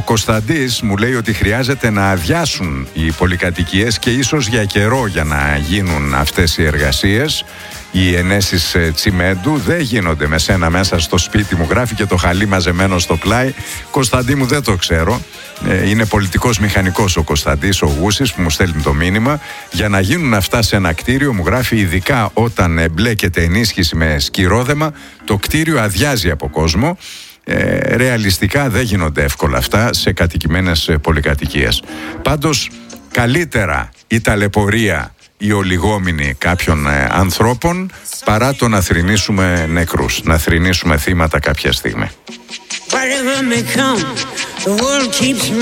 Κωνσταντής μου λέει ότι χρειάζεται να αδειάσουν οι πολυκατοικίες και ίσως για καιρό για να γίνουν αυτές οι εργασίες. Οι ενέσεις τσιμέντου δεν γίνονται με σένα μέσα στο σπίτι μου, γράφει και το χαλί μαζεμένο στο πλάι. Κωνσταντί μου, δεν το ξέρω. Είναι πολιτικός μηχανικός ο Κωνσταντής ο Γούσης που μου στέλνει το μήνυμα. Για να γίνουν αυτά σε ένα κτίριο, μου γράφει, ειδικά όταν εμπλέκεται ενίσχυση με σκυρόδεμα, το κτίριο αδειάζει από κόσμο. Ρεαλιστικά δεν γίνονται εύκολα αυτά σε κατοικημένες πολυκατοικίες. Πάντως καλύτερα η ταλαιπωρία, η ολιγόμηνη κάποιων ανθρώπων, παρά το να θρηνήσουμε νεκρούς, να θρηνήσουμε θύματα κάποια στιγμή.